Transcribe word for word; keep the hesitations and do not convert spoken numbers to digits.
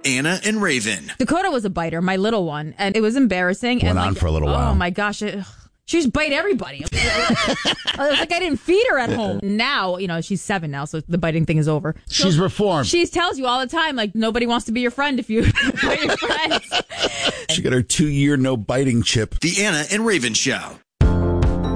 Anna and Raven. Dakota was a biter, my little one, and it was embarrassing. Went and on like, for a little oh while. Oh my gosh. It, she just bite everybody. I was like, I didn't feed her at home. Now, you know, she's seven now, so the biting thing is over. She's so reformed. She tells you all the time, like, nobody wants to be your friend if you bite your friends. She got her two-year no biting chip. The Anna and Raven Show.